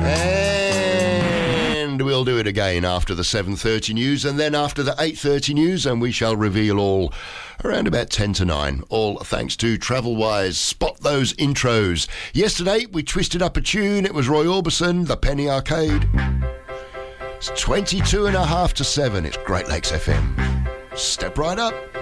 And we'll do it again after the 7:30 news and then after the 8:30 news, and we shall reveal all around about 10 to 9. All thanks to Travelwise. Spot those intros. Yesterday, we twisted up a tune. It was Roy Orbison, The Penny Arcade. It's 22 and a half to 7. It's Great Lakes FM. Step right up.